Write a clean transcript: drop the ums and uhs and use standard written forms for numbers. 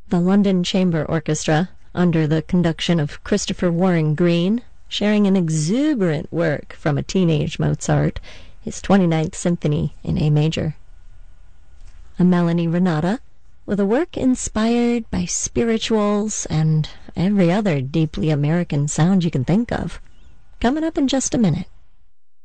The London Chamber Orchestra, under the conduction of Christopher Waring Green, sharing an exuberant work from a teenage Mozart, his 29th Symphony in A major. A Melanie Renata, with a work inspired by spirituals and every other deeply American sound you can think of. Coming up in just a minute.